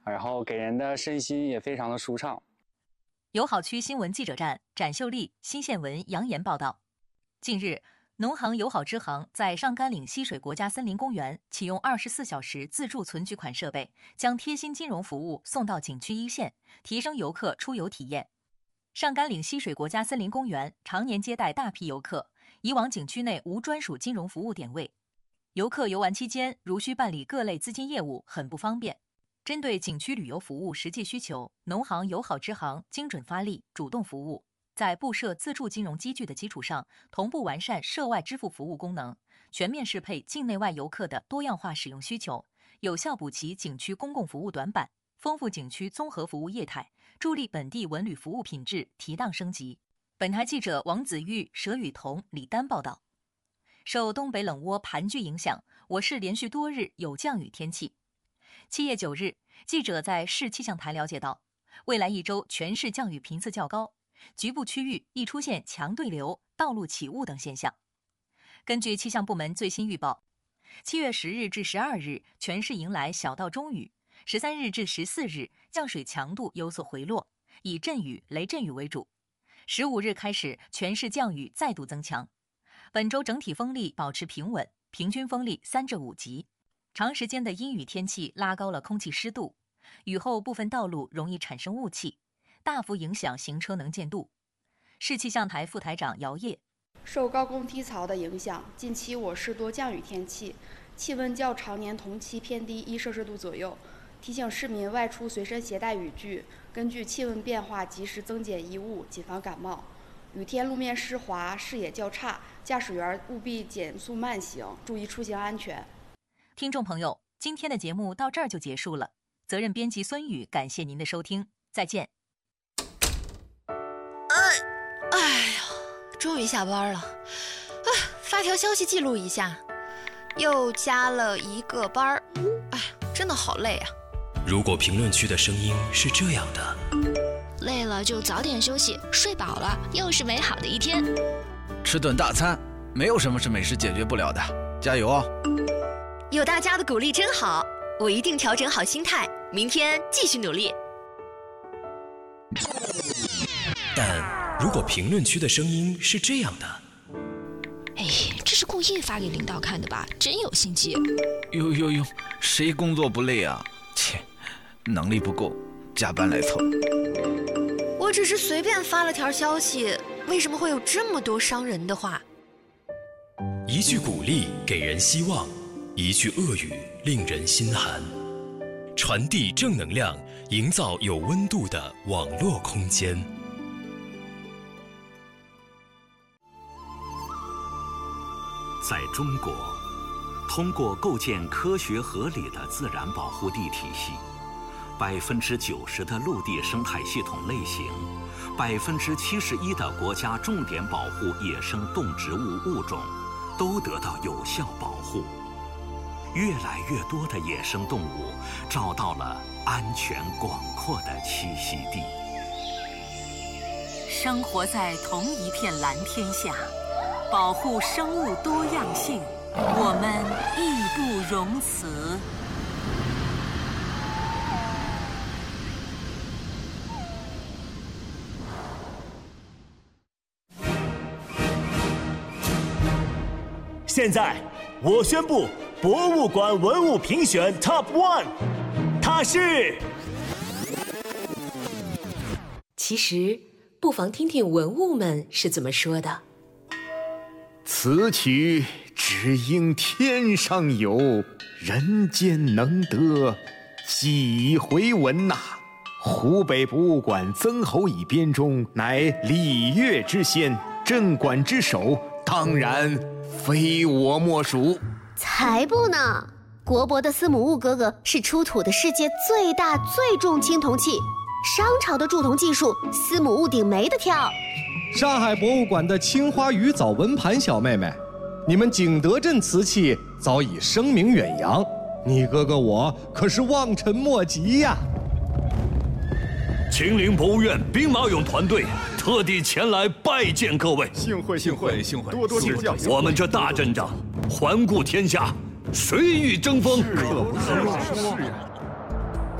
然后给人的身心也非常的舒畅。 友好区新闻记者站展秀丽、新县文杨岩报道。近日，农行友好支行在上甘岭溪水国家森林公园启用24小时自助存取款设备，将贴心金融服务送到景区一线，提升游客出游体验。上甘岭溪水国家森林公园常年接待大批游客，以往景区内无专属金融服务点位，游客游玩期间如需办理各类资金业务很不方便。针对景区旅游服务实际需求，农行友好支行精准发力，主动服务，在布设自助金融机具的基础上，同步完善涉外支付服务功能，全面适配境内外游客的多样化使用需求，有效补齐景区公共服务短板，丰富景区综合服务业态，助力本地文旅服务品质提档升级。本台记者王子玉、佘雨桐、李丹报道。受东北冷涡盘踞影响，我市连续多日有降雨天气。7月9日，记者在市气象台了解到，未来一周全市降雨频次较高，局部区域易出现强对流、道路起雾等现象。根据气象部门最新预报，7月10日至12日全市迎来小到中雨，13日至14日降水强度有所回落，以阵雨、雷阵雨为主。15日开始，全市降雨再度增强。本周整体风力保持平稳，平均风力3至5级。长时间的阴雨天气拉高了空气湿度，雨后部分道路容易产生雾气，大幅影响行车能见度。市气象台副台长姚烨： 受高空低槽的影响，近期我市多降雨天气，气温较常年同期偏低1摄氏度左右。提醒市民外出随身携带雨具，根据气温变化及时增减衣物，谨防感冒。雨天路面湿滑，视野较差，驾驶员务必减速慢行，注意出行安全。 听众朋友，今天的节目到这儿就结束了。责任编辑孙宇，感谢您的收听，再见。 哎呀，终于下班了。发条消息记录一下，又加了1个班。真的好累啊。 如果评论区的声音是这样的， 累了就早点休息，睡饱了又是美好的一天。 吃顿大餐，没有什么是美食解决不了的，加油哦！ 有大家的鼓励真好，我一定调整好心态，明天继续努力。 但如果评论区的声音是这样的， 这是故意发给领导看的吧？真有心机。 哟，谁工作不累啊？切，能力不够，加班来凑。 我只是随便发了条消息，为什么会有这么多伤人的话？ 一句鼓励给人希望，一句恶语令人心寒。传递正能量，营造有温度的网络空间。 在中国，通过构建科学合理的自然保护地体系，90%的陆地生态系统类型，71%的国家重点保护野生动植物物种都得到有效保护。越来越多的野生动物找到了安全广阔的栖息地。 生活在同一片蓝天下，保护生物多样性，我们义不容辞。 现在，我宣布博物馆文物评选 Top 1， 它是…… 其实，不妨听听文物们是怎么说的。 此曲只应天上有，人间能得几回闻呐！湖北博物馆曾侯乙编中乃礼乐之先，镇馆之首，当然非我莫属。 才不呢！国博的司母戊哥哥是出土的世界最大最重青铜器，商朝的铸铜技术，司母戊鼎没得挑。 上海博物馆的青花鱼藻纹盘小妹妹，你们景德镇瓷器早已声名远扬，你哥哥我可是望尘莫及呀！ 秦岭博物院兵马俑团队特地前来拜见各位， 幸会，多多指教。 我们这大阵仗，环顾天下，谁与争锋？ 是呀。